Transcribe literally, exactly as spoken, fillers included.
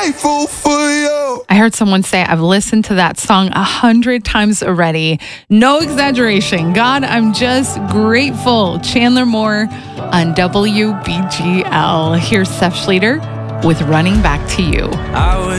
grateful for you. I heard someone say, I've listened to that song a hundred times already. No exaggeration. God, I'm just grateful. Chandler Moore on W B G L. Here's Seth Schleter with Running Back to You. I was